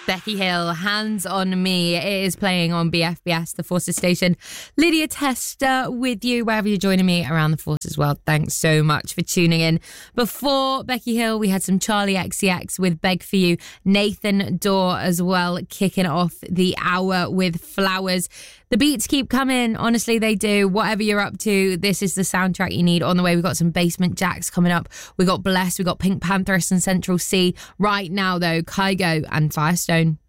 Becky Hill, Hands on Me. It is playing on BFBS, the Forces station. Lydia Tester with you, wherever you're joining me around the Forces world. Thanks so much for tuning in. Before Becky Hill, we had some Charlie XCX with Beg For You. Nathan Dorr as well, kicking off the hour with Flowers. The beats keep coming. Honestly, they do. Whatever you're up to, this is the soundtrack you need. On the way, we've got some Basement Jacks coming up. We got Blessed, we got Pink Pantheress and Central C. Right now, though, Kygo and Firestone.